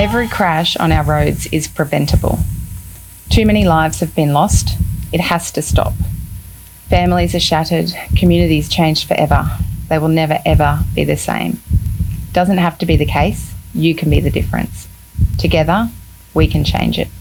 Every crash on our roads is preventable. Too many lives have been lost. It has to stop. Families are shattered, communities changed forever. They will never ever be the same. Doesn't have to be the case. You can be the difference. Together, we can change it.